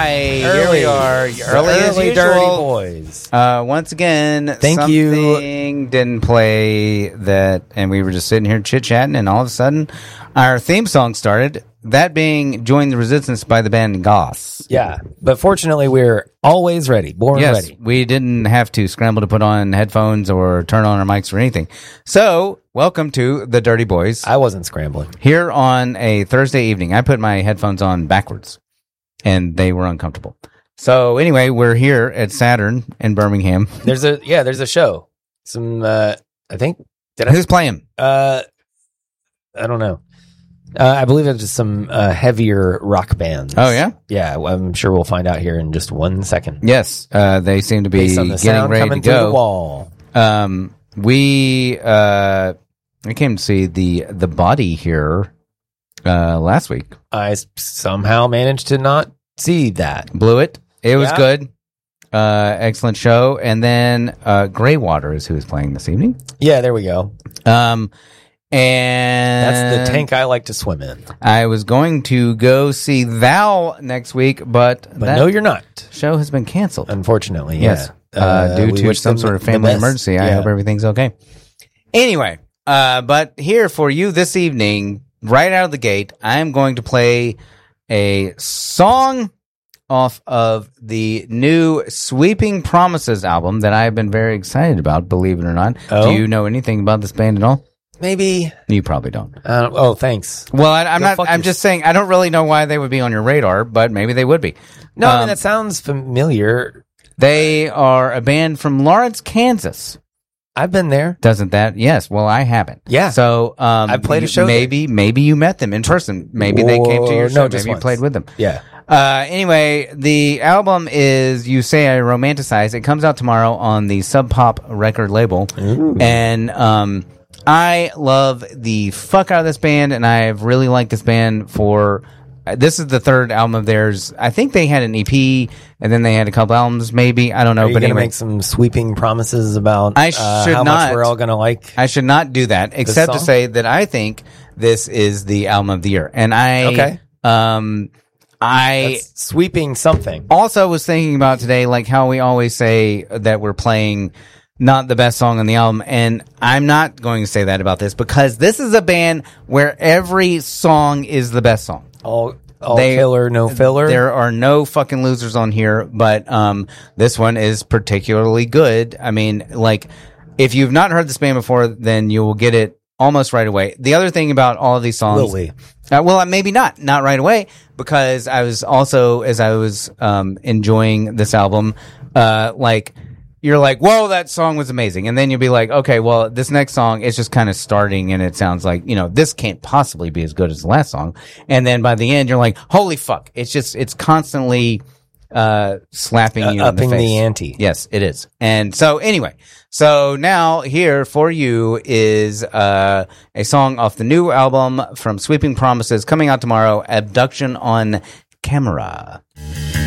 Hi, here we are. Early as usual. Dirty Boys. Once again, Thank you. something didn't play that, and we were just sitting here chit-chatting, and all of a sudden, our theme song started, that being Join the Resistance by the band Goss. Yeah, but fortunately, we're always ready, born Yes, ready. we didn't have to scramble to put on headphones or turn on our mics or anything. So, welcome to the Dirty Boys. I wasn't scrambling. Here on a Thursday evening, I put my headphones on backwards, and they were uncomfortable. So anyway, we're here at Saturn in Birmingham. There's a show. Some, I think, Who's playing? I don't know. I believe it's just some heavier rock bands. Oh, yeah? Yeah, I'm sure we'll find out here in just 1 second. Yes, they seem to be Based on the getting sound ready coming to through go. the wall. I came to see the Body here last week. I somehow managed to not see that. Blew it. It was Yeah. good. Excellent show. And then Greywater is who is playing this evening. Yeah, there we go. And That's the tank I like to swim in. I was going to go see Thou next week, but that no, you're not. show has been canceled. Unfortunately, Yes, yeah. due We to wish some them sort of the family best. emergency. I Yeah. hope everything's okay. Anyway, but here for you this evening, right out of the gate, I'm going to play a song off of the new Sweeping Promises album that I have been very excited about, believe it or not. Oh? Do you know anything about this band at all? Maybe. You probably don't. Thanks. Well, I'm Go not. fuck I'm just saying. I don't really know why they would be on your radar, but maybe they would be. No, I mean, that sounds familiar. They are a band from Lawrence, Kansas. I've been there. Doesn't that? Yes. Well, I haven't. Yeah. So I played a show Maybe you met them in person. Maybe they came to your show. No, just maybe you once. played with them. Yeah. Anyway, the album is You Say I Romanticize. It comes out tomorrow on the Sub Pop record label. Ooh. And I love the fuck out of this band, and I've really liked this band for... This is the third album of theirs. I think they had an EP, and then they had a couple albums, maybe. I don't know. Are you But going to anyway, make some sweeping promises about I should how not. much we're all going to like? I should not do that, except to song? say that I think this is the album of the year. And I That's sweeping something. also was thinking about today, like how we always say that we're playing not the best song on the album, and I'm not going to say that about this because this is a band where every song is the best song. All killer, no filler. There are no fucking losers on here, but this one is particularly good. I mean, like, if you've not heard this band before, then you will get it almost right away. The other thing about all of these songs... Will we? Well, maybe not right away, because I was also, as I was enjoying this album, you're like, whoa, that song was amazing. And then you'll be like, okay, well, this next song is just kind of starting, and it sounds like, this can't possibly be as good as the last song. And then by the end, you're like, holy fuck. It's constantly slapping you in the upping face. the ante. Yes, it is. And so anyway, so now here for you is a song off the new album from Sweeping Promises coming out tomorrow, Abduction on Camera.